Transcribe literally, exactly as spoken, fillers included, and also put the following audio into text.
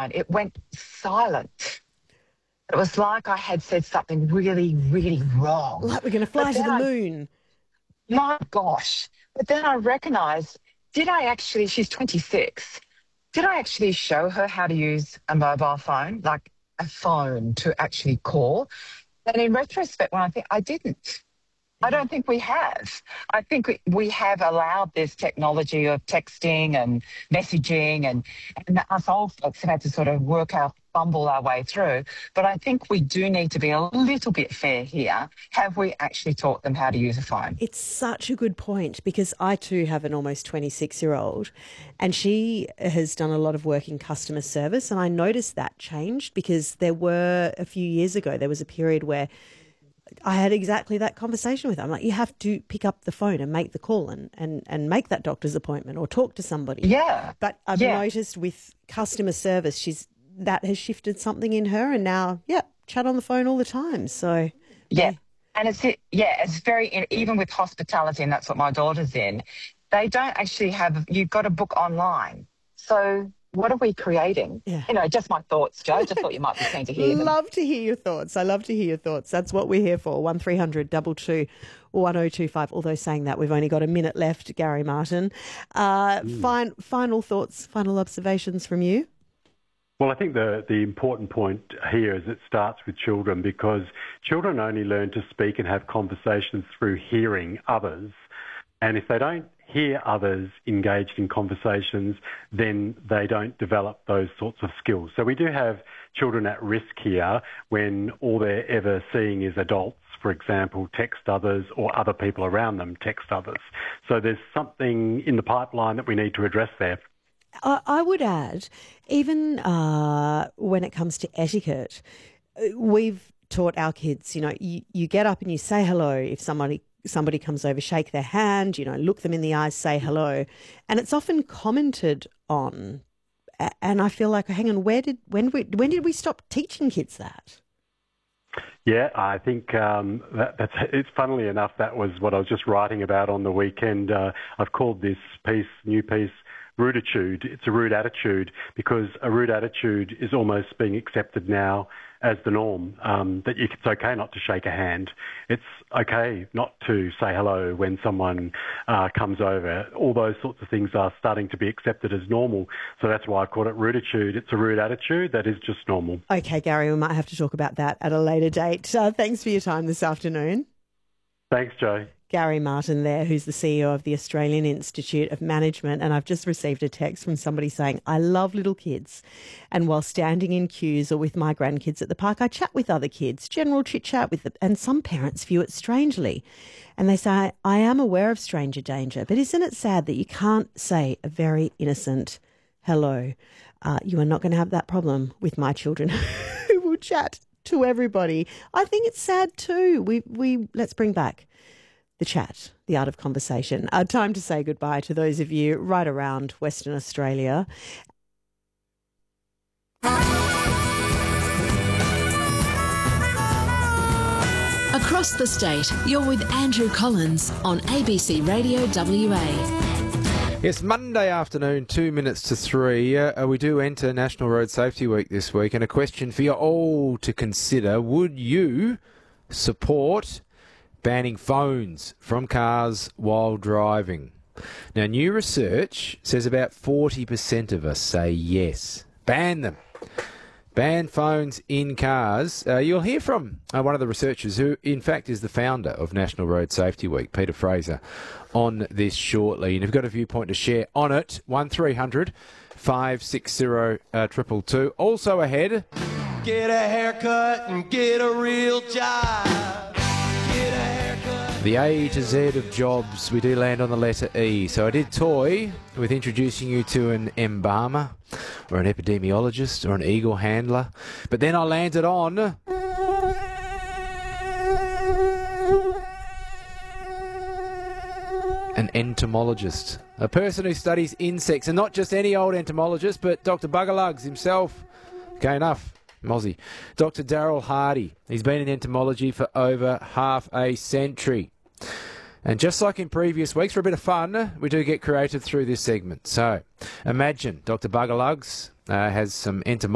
phone, it went silent. It was like I had said something really, really wrong. Like we're going to fly But to then the I- moon. My gosh. But then I recognised, did I actually, she's twenty-six, did I actually show her how to use a mobile phone, like a phone to actually call? And in retrospect, when I think I didn't. I don't think we have. I think we, we have allowed this technology of texting and messaging, and, and us old folks have had to sort of work our, fumble our way through. But I think we do need to be a little bit fair here. Have we actually taught them how to use a phone? It's such a good point, because I too have an almost twenty-six-year-old, and she has done a lot of work in customer service, and I noticed that changed because there were, a few years ago, there was a period where I had exactly that conversation with her. I'm like, you have to pick up the phone and make the call and, and, and make that doctor's appointment or talk to somebody. Yeah. But I've yeah. noticed with customer service, she's that has shifted something in her, and now, yeah, chat on the phone all the time. So, yeah. And it's, yeah, it's very, even with hospitality, and that's what my daughter's in, they don't actually have, you've got to book online. So what are we creating? Yeah. You know, just my thoughts, Joe. Just thought you might be keen to hear them. Love to hear your thoughts. I love to hear your thoughts. That's what we're here for. one three hundred two two one oh two five. Although saying that, we've only got a minute left, Gary Martin. Uh, mm. fine, final thoughts, final observations from you? Well, I think the, the important point here is it starts with children, because children only learn to speak and have conversations through hearing others. And if they don't hear others engaged in conversations, then they don't develop those sorts of skills. So we do have children at risk here when all they're ever seeing is adults, for example, text others, or other people around them text others. So there's something in the pipeline that we need to address there. I would add, even uh, when it comes to etiquette, we've taught our kids, you know, you, you get up and you say hello. If somebody somebody comes over, shake their hand, you know, look them in the eyes, say hello. And it's often commented on. And I feel like, hang on, where did when we, when did we stop teaching kids that? Yeah, I think um, that, that's it's funnily enough, that was what I was just writing about on the weekend. Uh, I've called this piece, new piece, Ruditude. It's a rude attitude, because a rude attitude is almost being accepted now as the norm, um, that it's okay not to shake a hand. It's okay not to say hello when someone uh, comes over. All those sorts of things are starting to be accepted as normal. So that's why I call it Ruditude. It's a rude attitude that is just normal. Okay, Gary, we might have to talk about that at a later date. Uh, thanks for your time this afternoon. Thanks, Joe. Gary Martin there, who's the C E O of the Australian Institute of Management. And I've just received a text from somebody saying, I love little kids. And while standing in queues or with my grandkids at the park, I chat with other kids, general chit-chat with them. And some parents view it strangely. And they say, I am aware of stranger danger, but isn't it sad that you can't say a very innocent hello? Uh, you are not going to have that problem with my children who will chat to everybody. I think it's sad too. We, we let's bring back the chat, the art of conversation. Uh, time to say goodbye to those of you right around Western Australia. Across the state, you're with Andrew Collins on A B C Radio W A. Yes, Monday afternoon, two minutes to three. Uh, we do enter National Road Safety Week this week, and a question for you all to consider. Would you support banning phones from cars while driving? Now, new research says about forty percent of us say yes. Ban them. Ban phones in cars. Uh, you'll hear from uh, one of the researchers who, in fact, is the founder of National Road Safety Week, Peter Fraser, on this shortly. And if you've got a viewpoint to share on it, one three hundred five six zero two two two. Also ahead, get a haircut and get a real job. The A to Z of jobs. We do land on the letter E. So I did toy with introducing you to an embalmer or an epidemiologist or an eagle handler. But then I landed on an entomologist. A person who studies insects, and not just any old entomologist, but Doctor Buggerlugs himself. Okay, enough. Mozzie. Doctor Daryl Hardy. He's been in entomology for over half a century. And just like in previous weeks, for a bit of fun, we do get creative through this segment. So imagine Doctor Buggerlugs uh, has some entomology